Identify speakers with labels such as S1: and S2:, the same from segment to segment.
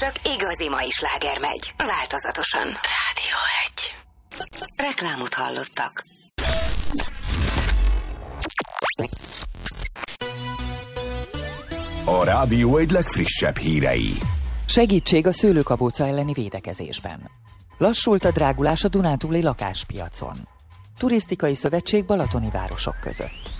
S1: csak igazi mai sláger megy. Változatosan. Rádió 1. Reklámot hallottak.
S2: A Rádió egy legfrissebb hírei.
S3: Segítség a szőlőkabóca elleni védekezésben. Lassult a drágulás a dunántúli lakáspiacon. Turisztikai szövetség balatoni városok között.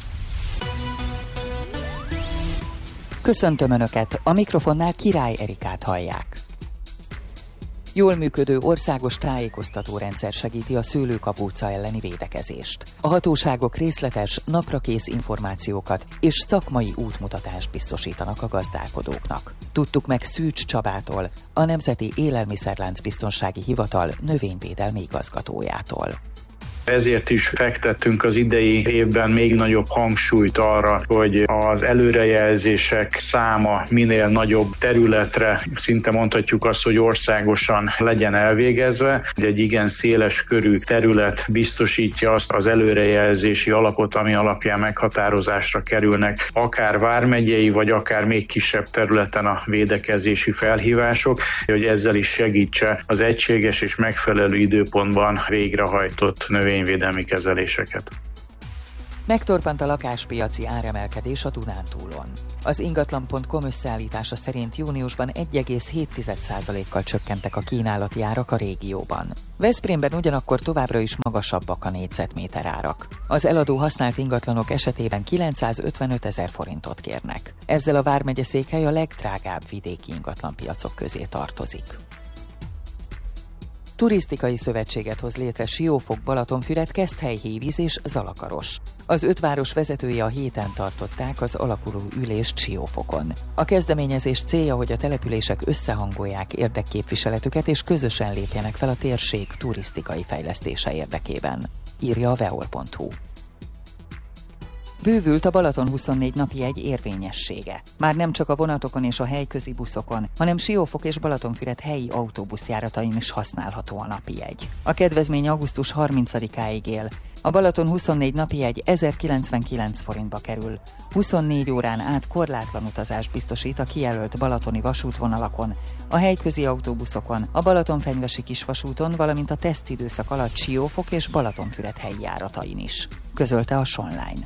S3: Köszöntöm Önöket, a mikrofonnál Király Erikát hallják. Jól működő országos tájékoztatórendszer segíti a szőlőkabóca elleni védekezést. A hatóságok részletes, naprakész információkat és szakmai útmutatást biztosítanak a gazdálkodóknak. Tudtuk meg Szűcs Csabától, a Nemzeti Élelmiszerláncbiztonsági Hivatal növényvédelmi igazgatójától.
S4: Ezért is fektettünk az idei évben még nagyobb hangsúlyt arra, hogy az előrejelzések száma minél nagyobb területre, szinte mondhatjuk azt, hogy országosan legyen elvégezve. Egy igen széles körű terület biztosítja azt az előrejelzési alapot, ami alapján meghatározásra kerülnek akár vármegyei, vagy akár még kisebb területen a védekezési felhívások, hogy ezzel is segítse az egységes és megfelelő időpontban végrehajtott növényvédelmi kezeléseket.
S3: Megtorpant a lakáspiaci áremelkedés a Dunántúlon. Az ingatlan.com összeállítása szerint júniusban 1,7%-kal csökkentek a kínálati árak a régióban. Veszprémben ugyanakkor továbbra is magasabbak a négyzetméter árak. Az eladó használt ingatlanok esetében 955 000 forintot kérnek. Ezzel a vármegye székhely a legdrágább vidéki ingatlanpiacok közé tartozik. Turisztikai szövetséget hoz létre Siófok, Balatonfüred, Keszthely, Hévíz és Zalakaros. Az 5 város vezetői a héten tartották az alakuló ülést Siófokon. A kezdeményezés célja, hogy a települések összehangolják érdekképviseletüket és közösen lépjenek fel a térség turisztikai fejlesztése érdekében, írja a veol.hu. Bővült a Balaton 24 napi jegy érvényessége. Már nem csak a vonatokon és a helyközi buszokon, hanem Siófok és Balatonfüred helyi autóbuszjáratain is használható a napi jegy. A kedvezmény augusztus 30-áig él. A Balaton 24 napi jegy 1099 forintba kerül. 24 órán át korlátlan utazást biztosít a kijelölt balatoni vasútvonalakon, a helyközi autóbuszokon, a Balatonfenyvesi kisvasúton, valamint a tesztidőszak alatt Siófok és Balatonfüred helyi járatain is, közölte a Sonline.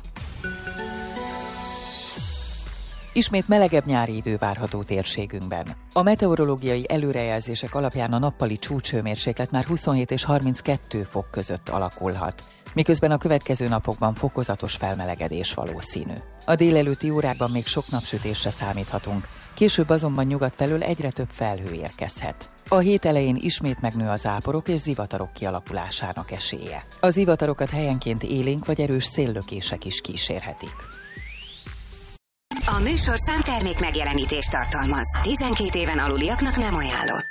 S3: Ismét melegebb nyári idő várható térségünkben. A meteorológiai előrejelzések alapján a nappali csúcshőmérséklet már 27 és 32 fok között alakulhat, miközben a következő napokban fokozatos felmelegedés valószínű. A délelőtti órákban még sok napsütésre számíthatunk, később azonban nyugat felől egyre több felhő érkezhet. A hét elején ismét megnő a záporok és zivatarok kialakulásának esélye. A zivatarokat helyenként élénk vagy erős széllökések is kísérhetik.
S1: A műsor számtermék megjelenítést tartalmaz. 12 éven aluliaknak nem ajánlott.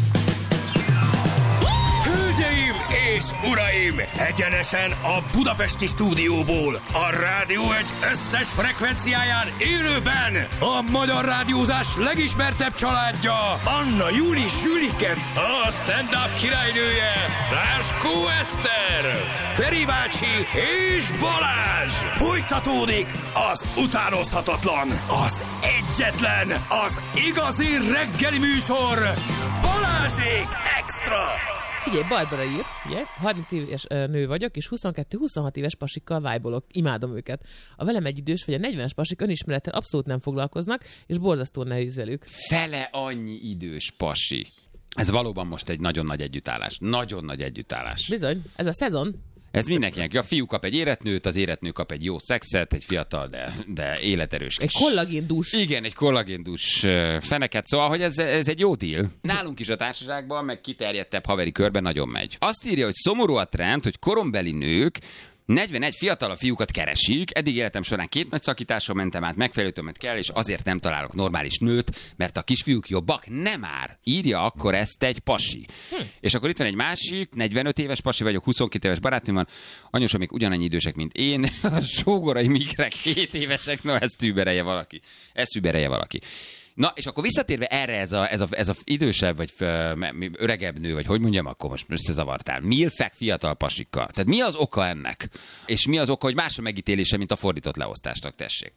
S5: Hölgyeim és uraim! Egyenesen a budapesti stúdióból, a Rádió egy összes frekvenciáján élőben a magyar rádiózás legismertebb családja, Anna Júli Zsülike, a stand-up királynője, Ráskó Eszter, Feri bácsi és Balázs! Folytatódik az utánozhatatlan, az egyetlen, az igazi reggeli műsor, Balázsék Extra!
S6: Figyelj, Barbara írt, ugye? 30 éves nő vagyok, és 22-26 éves pasikkal vájbolok. Imádom őket. A velem egy idős vagy a 40-es pasik önismerettel abszolút nem foglalkoznak, és borzasztó nehéz velük.
S7: Fele annyi idős pasi. Ez valóban most egy nagyon nagy együttállás. Nagyon nagy együttállás.
S6: Bizony, ez a szezon.
S7: Ez mindenkinek. A fiú kap egy éretnőt, az éretnő kap egy jó szexet, egy fiatal, de életerős.
S6: Egy kollagéndús.
S7: Igen, egy kollagéndús feneket. Szóval, hogy ez egy jó deal. Nálunk is a társaságban, meg kiterjedtebb haveri körben nagyon megy. Azt írja, hogy szomorú a trend, hogy korombeli nők 41 fiatalabb fiúkat keresik, eddig életem során 2 nagy szakításon mentem át, megfelelő többet kell, és azért nem találok normális nőt, mert a kisfiúk jobbak, nem már. Írja akkor ezt egy pasi. És akkor itt van egy másik, 45 éves pasi vagyok, 22 éves barátnőm van, anyósom még ugyanannyi idősek, mint én, a sógorai migrek 7 évesek, no ezt überelje valaki. Na, és akkor visszatérve erre ez a idősebb, vagy öregebb nő, vagy hogy mondjam, akkor most összezavartál. Milfek fiatal pasikkal. Tehát mi az oka ennek? És mi az oka, hogy más a megítélése, mint a fordított leosztásnak, tessék?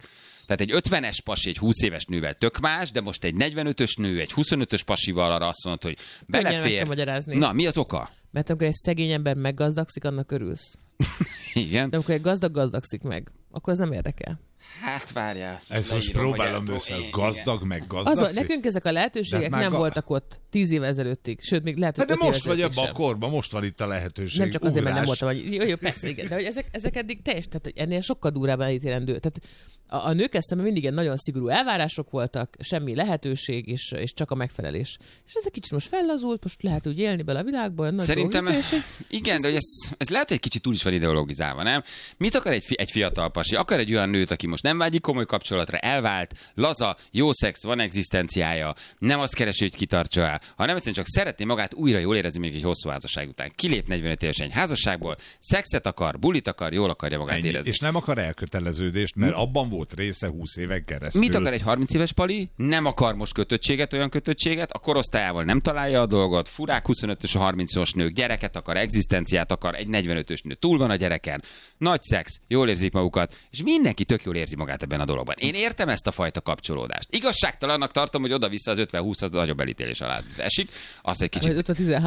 S7: Tehát egy 50-es pasi egy 20 éves nővel tök más, de most egy 45-ös nő egy 25-ös pasival arra azt mondod, hogy belefér. Na, mi az oka?
S6: Mert amikor egy szegény ember meggazdagszik, annak örülsz.
S7: Igen.
S6: De amikor egy gazdagszik meg, akkor az nem érdekel.
S7: Hát várjál.
S8: Ezt most próbálom össze, gazdag meg gazdag.
S6: Nekünk ezek a lehetőségek nem voltak ott 10 év ezelőttig, sőt, még lehet, hogy
S8: de most vagy abban a korban, most van itt a lehetőség.
S6: Nem csak azért, mert nem voltam, hogy jó, persze, igen, de hogy ezek eddig tehát hogy ennél sokkal durvábban ítélendő. Tehát a nőkkel szemben mindig ilyen nagyon szigorú elvárások voltak, semmi lehetőség, és csak a megfelelés. És ez egy kicsit most fellazult, most lehet úgy élni bele a világban.
S7: Szerintem, igen, de hogy ez lehet, egy kicsit túl is van ideologizálva, nem? Mit akar egy fiatal pasi? Akar egy olyan nőt, aki most nem vágyik komoly kapcsolatra, elvált, laza, jó szex, van egzisztenciája, nem azt keresi, hogy kitartsa el, hanem egyszerűen csak szeretné magát újra jól érezni még egy hosszú házasság után. Kilép 45 évesen egy házasságból, szexet akar, bulit akar, jól akarja magát érezni.
S8: És nem akar elköteleződést, mert abban volt része 20 éven keresztül.
S7: Mit akar egy 30 éves pali? Nem akar most kötöttséget, olyan kötöttséget, a korosztályával nem találja a dolgot, furák 25-ös, 30-os nők, gyereket akar, egzisztenciát akar, egy 45-ös nő túl van a gyereken, nagy szex, jól érzik magukat, és mindenki tök jól érzi magát ebben a dologban. Én értem ezt a fajta kapcsolódást. Igazságtalannak tartom, hogy oda-vissza az 50-20 az nagyobb elítélés alá esik. Azt egy kicsit...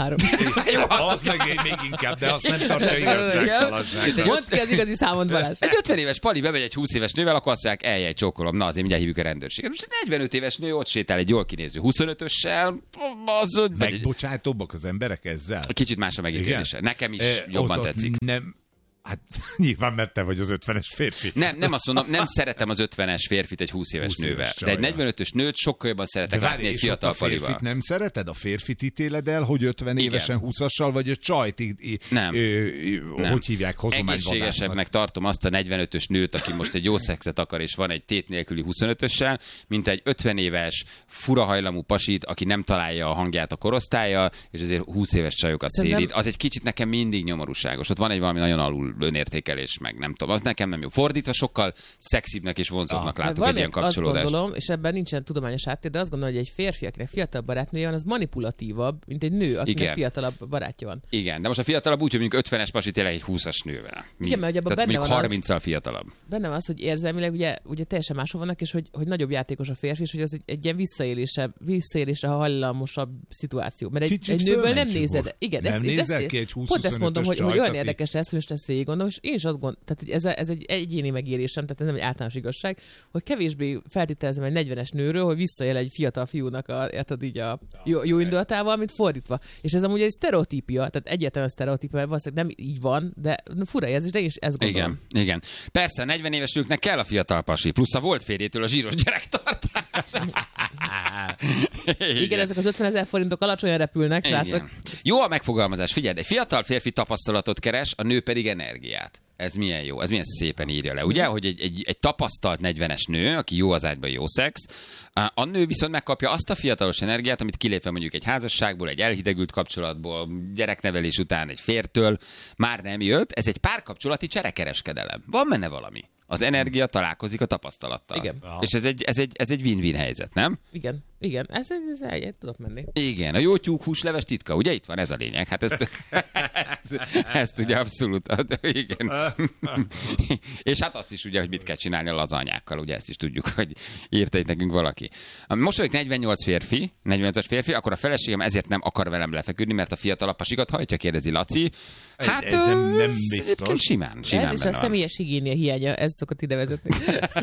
S6: 50-13.
S8: Az meg még inkább, de azt nem tartja igazságtalanság.
S6: Mondd ki az igazi számot, Balázs.
S7: Egy 50 éves pali bemegy egy 20 éves nővel, akkor azt mondják, eljej, csókolom, na azért mindjárt hívjuk a rendőrséget. Most egy 45 éves nő ott sétál egy jól kinéző 25-össel, az...
S8: Megbocsátóbbak az emberek ezzel?
S7: Kicsit más a megítélése. Nekem is jobban tetszik.
S8: Hát nyilván, mert te vagy az 50-es férfi.
S7: Nem azt mondom, nem szeretem az 50-es férfit egy 20 éves nővel. De egy 45-ös nőt sokkal jobban szeretek látni egy fiatal palival.
S8: A férfit nem szereted? A férfit ítéled el, hogy 50 évesen 20-assal, vagy a csajt,
S7: nem.
S8: Hogy hívják, hozományvadásznak?
S7: Egészségesebbnek tartom azt a 45-ös nőt, aki most egy jó szexet akar, és van egy tét nélküli 25-össel, mint egy 50 éves, furahajlamú pasit, aki nem találja a hangját a korosztállyal, és azért 20 éves csajokat szélít. Az egy kicsit nekem mindig nyomorúságos. Ott van egy valami nagyon alul önértékelés, meg nem tudom. Az nekem nem jó. Fordítva sokkal szexibbnek és vonzóbbnak látok egy ilyen kapcsolódást.
S6: Azt gondolom, és ebben nincsen tudományos háttér, de azt gondolom, hogy egy férfi, akinek fiatalabb barátnője van, az manipulatívabb, mint egy nő, akinek fiatalabb barátja van.
S7: Igen, de most a fiatalabb úgy, hogy mondjuk 50-es pasi tényleg egy 20-as nővel.
S6: Igen, mert abban
S7: benne
S6: van
S7: 30-al fiatalabb.
S6: Benne van az, hogy érzelmileg ugye teljesen máshol vannak, és hogy nagyobb játékos a férfi, és hogy az egy ilyen visszaélésre hajlamosabb szituáció. Mert egy nőből nem nézed. Igen,
S8: nem nézel ki egy 20-25-ös
S6: pont ezt mondom, hogy olyan érdekes lesz, hogy ezt végig gondolom, és én is azt gondolom, tehát ez egy egyéni megérésem, tehát ez nem egy általános igazság, hogy kevésbé feltételezem egy 40-es nőről, hogy visszaél egy fiatal fiúnak érted így a jó indulatával, mint fordítva. És ez amúgy egy sztereotípia, tehát egyáltalán sztereotípia, mert valószínűleg nem így van, de fura ez, de én is ezt gondolom.
S7: Igen. Persze, a 40 éves nőknek kell a fiatal pasi, plusz a volt férjétől a zsíros gyerektartás.
S6: Igen, ezek az 50 000 forintok alacsonyan repülnek, látszok.
S7: Jó a megfogalmazás, figyeld, egy fiatal férfi tapasztalatot keres, a nő pedig energiát. Ez milyen jó, ez milyen szépen írja le, ugye? Hogy egy tapasztalt 40-es nő, aki jó az ágyban, jó szex, a nő viszont megkapja azt a fiatalos energiát, amit kilépve mondjuk egy házasságból, egy elhidegült kapcsolatból, gyereknevelés után egy fértől már nem jött. Ez egy párkapcsolati cserekereskedelem. Van benne valami. Az energia találkozik a tapasztalattal.
S6: Igen.
S7: És ez egy win-win helyzet, nem?
S6: Igen. Ez tudok menni.
S7: Igen, a jó tyúk húsleves titka, ugye itt van ez a lényeg. Hát ezt ugye abszolút, igen. És hát azt is ugye, hogy mit kell csinálni a lazanyákkal, ugye ezt is tudjuk, hogy írta itt nekünk valaki. Most vagyok 48 férfi, akkor a feleségem ezért nem akar velem lefeküdni, mert a fiatalabb pasikat hajtja, kérdezi Laci. Hát
S8: ez nem biztos.
S7: Simán
S6: ez is a személyes higiénia hiánya, ez szokott ide vezetni.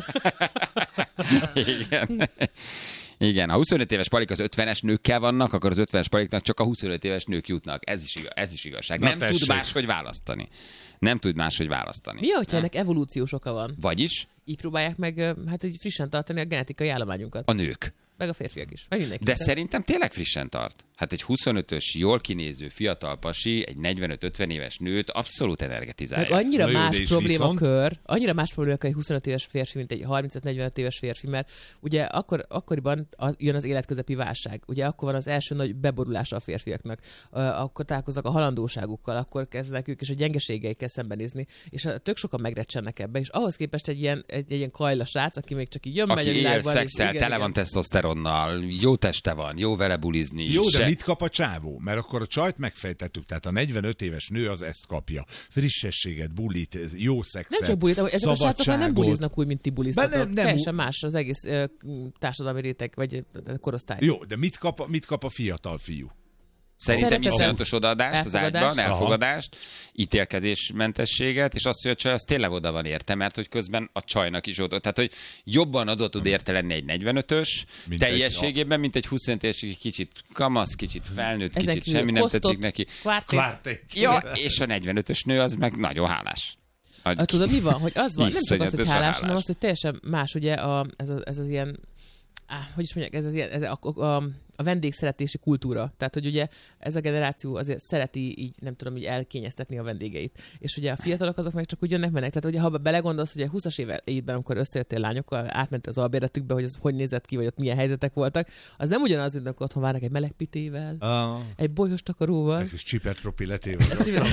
S7: Igen, ha 25 éves palik az 50-es nőkkel vannak, akkor az 50-es paliknak csak a 25 éves nők jutnak. Ez is igazság. Nem tud máshogy választani.
S6: Mi, hogyha ennek evolúciós oka van?
S7: Vagyis?
S6: Így próbálják meg így frissen tartani a genetikai állományunkat.
S7: A nők.
S6: Meg a férfiak is.
S7: De szerintem tényleg frissen tart. Hát egy 25-ös, jól kinéző fiatal pasi, egy 45-50 éves nőt abszolút energetizálja.
S6: Meg annyira más problémakör egy 25 éves férfi, mint egy 35-45 éves férfi, mert ugye akkoriban jön az életközepi válság. Ugye akkor van az első nagy beborulása a férfiaknak. Akkor találkoznak a halandóságukkal, akkor kezdenek ők is a gyengeségeikkel szembenézni, és tök sokan megrecsennek ebbe, és ahhoz képest egy ilyen kajla srác, aki még csak így jön, megy a világban.
S7: Aki él szexel, tele van tesztoszteronnal, jó teste van, jó vele bulizni,
S8: mit kap a csávó? Mert akkor a csajt megfejtettük, tehát a 45 éves nő az ezt kapja. Frissességet, bulit, jó szexet,
S6: nem csak bulit, ezek a srácok már nem buliznak úgy, mint ti buliztatok. Teljesen más az egész társadalmi réteg, vagy korosztály.
S8: Jó, de mit kap a fiatal fiú?
S7: Szerintem iszonyatos odaadást az ágyban, elfogadást, ítélkezésmentességet, és azt, hogy a csaj az tényleg oda van érte, mert hogy közben a csajnak is oda. Tehát, hogy jobban oda tud érte lenni egy 45-ös teljességében, mint egy 25 éves, kicsit kamasz, kicsit felnőtt, kicsit semmi nem tetszik neki. Ja, és a 45-ös nő az meg nagyon hálás.
S6: Tudod, mi van? Hogy az van, nem csak az, hogy hálás, hanem az, hogy teljesen más, ugye ez az ilyen, hogy is mondják, ez a vendégszeretési kultúra. Tehát, hogy ugye ez a generáció azért szereti így, nem tudom, így elkényeztetni a vendégeit. És ugye a fiatalok azok meg csak úgy jönnek, mennek. Tehát, ugye, ha belegondolsz, hogy a 20-as években, amikor összejöttél lányokkal, átment az albérletükbe, hogy az hogy nézett ki, vagy ott milyen helyzetek voltak, az nem ugyanaz, mint amikor otthon várnak egy meleg pitével, egy bolyhos takaróval.
S8: Egy kis csipetpropiletével.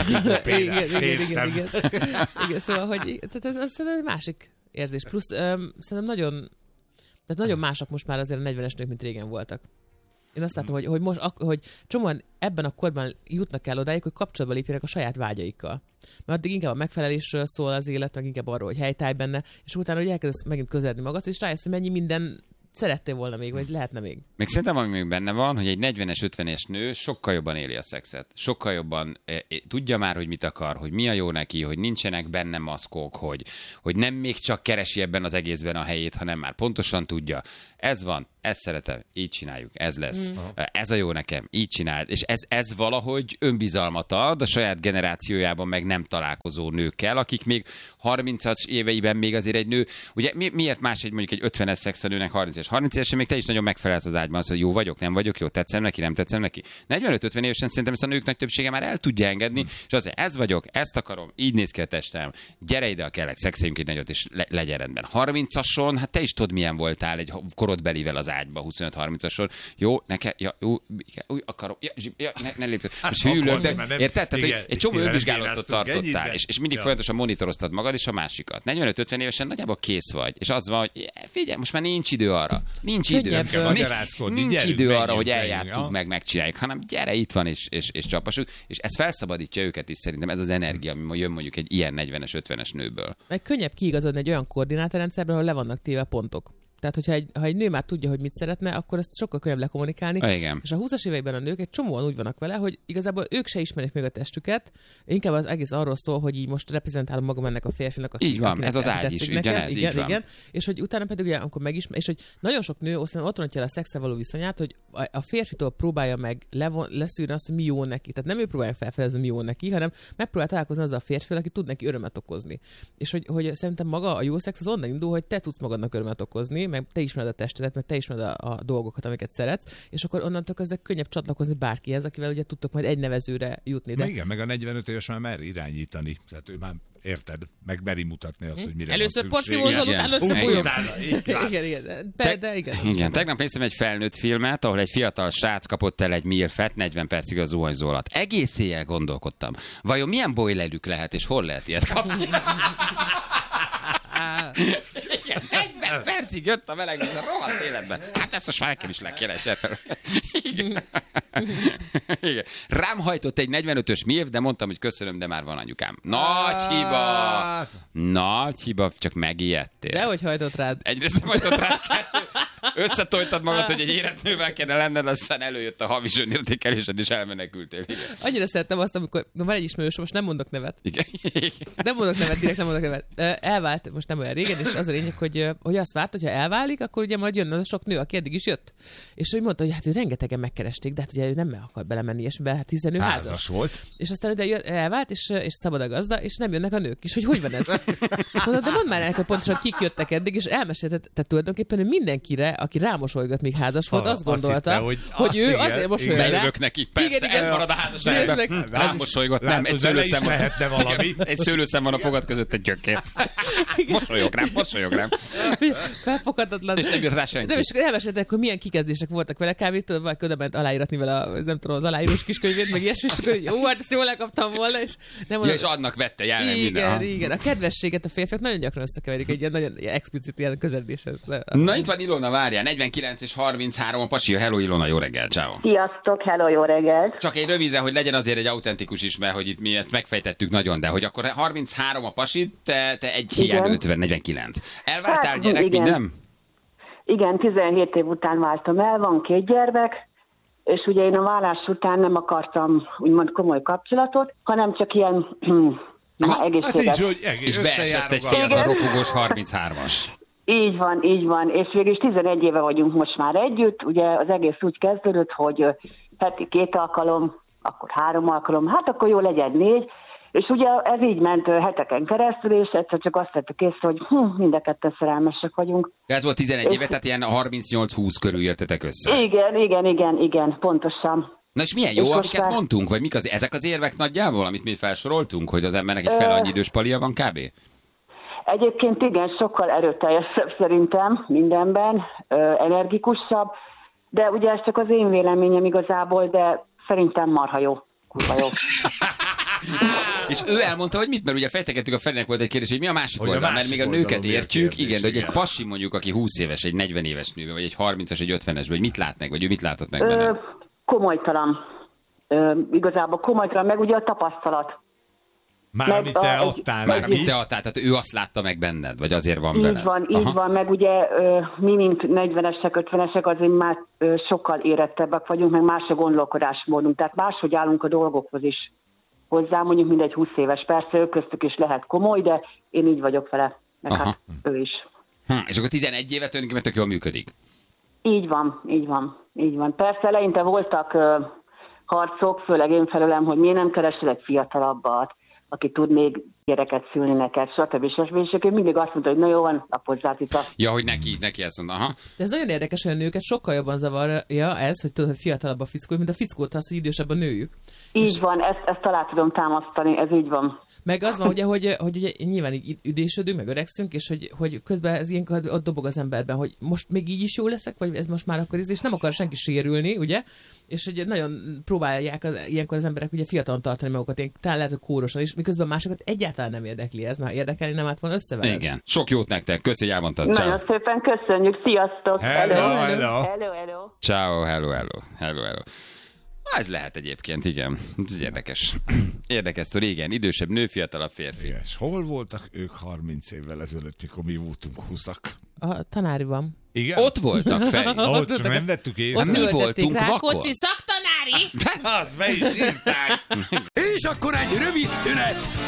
S6: Igen, szóval, hogy ez egy másik érzés. Plusz szerintem nagyon mások most már azért a 40-es nők, mint régen voltak. Én azt látom, hogy csomóan ebben a korban jutnak el odáig, hogy kapcsolatba lépjenek a saját vágyaikkal. Mert addig inkább a megfelelésről szól az élet, meg inkább arról, hogy helytállj benne, és utána, hogy elkezdesz megint közeledni magad, és rájössz, hogy mennyi minden szerettél volna még, vagy lehetne még.
S7: Még szerintem, ami még benne van, hogy egy 40-es, 50-es nő sokkal jobban éli a szexet. Sokkal jobban tudja már, hogy mit akar, hogy mi a jó neki, hogy nincsenek benne maszkok, hogy nem még csak keresi ebben az egészben a helyét, hanem már pontosan tudja. Ez van, ezt szeretem, így csináljuk, ez lesz. Ez a jó nekem, így csináld. És ez valahogy önbizalmat ad a saját generációjában meg nem találkozó nőkkel, akik még 30-as éveiben még azért egy nő, ugye miért más mondjuk egy 50-es szexelőnek 30 évesen még te is nagyon megfelelsz az ágyban, az, hogy jó vagyok, nem vagyok, jó, tetszem neki, nem tetszem neki. 45-50 évesen szerintem ezt a nők nagy többsége már el tudja engedni, és azért ez vagyok, ezt akarom, így néz ki a testem, gyere ide a kellek, szexeljünk egy nagyot, és legyen rendben. 30-ason, hát te is tudod, milyen voltál egy korodbelivel az ágyba, 25-30-ason. Jó, nekem, úgy akarom, ne lépj. Most hűlök, de érted? Tehát, hogy egy csomó önvizsgálatot tartottál, és mindig folyamatosan monitoroztad magad és a másikat. 45-50 évesen nagyjából kész vagy, és az van, hogy figyelj, most már nincs idő arra. Nincs idő arra, hogy eljátszunk megcsináljuk, hanem gyere, itt van, és csapasuk, és ez felszabadítja őket is szerintem, ez az energia, ami jön mondjuk egy ilyen 40-es, 50-es nőből.
S6: Meg könnyebb kiigazodni egy olyan koordinátorrendszerben, ahol le vannak téve pontok. Tehát, ha egy nő már tudja, hogy mit szeretne, akkor ezt sokkal könnyebb lekommunikálni.
S7: Igen.
S6: És a 20-as években a nők egy csomóan úgy vannak vele, hogy igazából ők se ismerik meg a testüket, inkább az egész arról szól, hogy így most reprezentálom magam ennek a férfinak.
S7: Így van, ez az ágy is, ugyanez, így van.
S6: Igen. És hogy utána pedig ugye, amikor és hogy nagyon sok nő ott rontja el a szexel való viszonyát, hogy a férfitől próbálja meg leszűrni azt, hogy mi jó neki. Tehát nem ő próbálja felfedezni, mi jó neki, hanem megpróbál találkozni azzal a férfivel, aki tud neki örömet okozni. És hogy szerintem maga a jó szex az onnan indul, hogy te tudsz magadnak örömet okozni, meg te ismered a testedet, meg te ismered a dolgokat, amiket szeretsz, és akkor onnantól kezdve könnyebb csatlakozni bárkihez, akivel ugye tudtok majd egy nevezőre jutni. De...
S8: Igen, meg a 45 éves már mer irányítani. Tehát ő már érted, meg meri mutatni azt, hogy mire
S6: először
S8: van szükség.
S6: először
S7: Igen, tegnap néztem egy felnőtt filmet, ahol egy fiatal srác kapott el egy milfet 40 percig a zuhanyzó alatt. Egész éjjel gondolkodtam. Vajon milyen boilerük lehet, és hol lehet ilyet kapni? Igen, 40 percig jött a meleg, a rohadt életben. Hát ezt most már nekem is le kéne cserélni. Igen. Rám hajtott egy 45-ös milf, de mondtam, hogy köszönöm, de már van anyukám. Nagy hiba, csak megijedtél.
S6: Dehogy hajtott rád.
S7: Egyrészt nem hajtott rád, összetoltad magad, hogy egy éretnővel kellene lenned, aztán előjött a havi zsönértékelésed, és elmenekültél. Igen.
S6: Annyira szerettem azt, amikor van egy ismerős, most nem mondok nevet.
S7: Igen.
S6: Nem mondok nevet, direkt nem mondok nevet. Elvált most nem olyan régen, és az a lényeg, hogy azt várt, hogyha elválik, akkor ugye majd jönne a sok nő, aki eddig is jött. És hogy mondta, hogy hát rengetegen megkeresték, de hát ugye ő nem akar belemenni, és hát hiszen ő házas
S8: volt.
S6: És aztán ugye elvált, és szabad a gazda, és nem jönnek a nők. És hogy van ez? És mondod, de mondd már el, pontosan kik jöttek eddig, és elmesélted, tehát tulajdonképpen ő mindenkire, aki rámosolygott, még házas volt, azt gondolta, hogy ő azért mosolygott rá.
S7: Bejövök neki, persze, ez marad a házasságban. Rámosolygott, nem, egy szőlőszem
S8: lehetne valami.
S7: Egy szőlőszem van a fogad között, egy gyökér. Mosolyog rám.
S6: Felfoghatatlan.
S7: És nem jött rá senki.
S6: De és elmeséltek, hogy milyen kikezdések voltak vele, kávétől, vagy ködebent aláíratni vele nem tudom, az aláírós kiskönyvét, meg ilyesmi, és akkor jó, hát ezt jól lekaptam volna, és nem
S7: mondom. Ja, és adnak vette, jelen
S6: minden. Igen, a kedvességet a férfiak nagyon gyakran összekeverik egy ilyen nagyon explicit ilyen közeledéshez.
S7: Na itt van Ilona, várjál. Várjál, 49 és 33 a pasi. Hello Ilona, jó reggel, ciao.
S9: Sziasztok, hello, jó reggelt!
S7: Csak egy rövidre, hogy legyen azért egy autentikus is, mert hogy itt mi ezt megfejtettük nagyon, de hogy akkor 33 a pasi, te egy hiány 50, 49. Elváltál gyerek,
S9: igen.
S7: minden?
S9: Igen, 17 év után váltam el, van 2 gyermek, és ugye én a vállás után nem akartam úgymond komoly kapcsolatot, hanem csak ilyen egészséges.
S8: Hát így, hogy
S7: És beesett egy fiatal ropogós 33-as.
S9: Így van, és végül is 11 éve vagyunk most már együtt, ugye az egész úgy kezdődött, hogy heti 2 alkalom, akkor 3 alkalom, hát akkor jó legyen 4, és ugye ez így ment heteken keresztül, és egyszer csak azt tettük észre, hogy mind a ketten szerelmesek vagyunk.
S7: Ez volt 11 éve, tehát ilyen 38-20 körül jöttetek össze.
S9: Igen, pontosan.
S7: Na és milyen jó, amiket mondtunk, vagy mik ezek az érvek nagyjából, amit mi felsoroltunk, hogy az embernek egy fele annyi idős palia van kb.?
S9: Egyébként igen, sokkal erőteljesebb szerintem mindenben, energikusabb, de ugye ez csak az én véleményem igazából, de szerintem marha jó, kurva jó.
S7: És ő elmondta, hogy mit, mert ugye fejtegettük, a Ferinek volt egy kérdés, hogy mi a másik oldal, mert még a nőket értjük, igen, de hogy egy pasi mondjuk, aki 20 éves, egy 40 éves nő, vagy egy 30-as, egy 50-es, vagy mit lát meg, vagy ő mit látott meg benne?
S9: Komolytalan. Igazából komolytalan, meg ugye a tapasztalat.
S8: Már amit te adtál neki.
S7: Tehát ő azt látta meg benned, vagy azért van veled?
S9: Így van, meg ugye mi, mint 40-esek, 50-esek azért már sokkal érettebbek vagyunk, meg más a gondolkodásmódunk, tehát máshogy állunk a dolgokhoz is hozzá, mondjuk mindegy 20 éves. Persze ő köztük is lehet komoly, de én így vagyok vele, meg hát ő is.
S7: És akkor 11 évet tulajdonképpen tök jól működik.
S9: Így van. Persze eleinte voltak harcok, főleg én felőlem, hogy miért nem keresel egy fiatalabbat, aki tud még gyereket szülni neked, stb. És ő mindig azt mondta, hogy na jó van, lapozzát itt a...
S7: Ja, hogy neki ezt mondta, aha.
S6: De ez nagyon érdekes, hogy a nőket sokkal jobban zavarja ez, hogy tudod, hogy fiatalabb a fickó, mint a fickót az, hogy idősebb a nőjük.
S9: Így van, ezt alá tudom támasztani, ez így van.
S6: Meg az van, ugye, hogy ugye nyilván így idősödünk, meg öregszünk, és hogy közben ez ilyenkor ott dobog az emberben, hogy most még így is jó leszek, vagy ez most már akkor és nem akar senki sérülni, ugye? És hogy nagyon próbálják ilyenkor az emberek ugye fiatalon tartani magukat, ilyen talán lehet, hogy kórosan is, miközben másokat egyáltalán nem érdekli ez, mert érdekelni nem állt volna összeveled.
S7: Igen. Sok jót nektek, köszi, hogy elmondtad.
S9: Nagyon szépen köszönjük, sziasztok!
S8: Hello.
S7: Ciao, hello. Ez lehet egyébként, igen. Ez érdekes. Érdekes, hogy régen idősebb nő, fiatalabb férfi.
S8: És hol voltak ők 30 évvel ezelőtt, mikor mi voltunk 20-ak?
S6: A tanáriban.
S8: Igen?
S7: Ott voltak, Feri.
S8: Ott csak nem vettük észre.
S7: Mi voltunk vakon.
S6: Rákóczi szaktanári!
S8: Az be is írták.
S5: És akkor egy rövid szünet,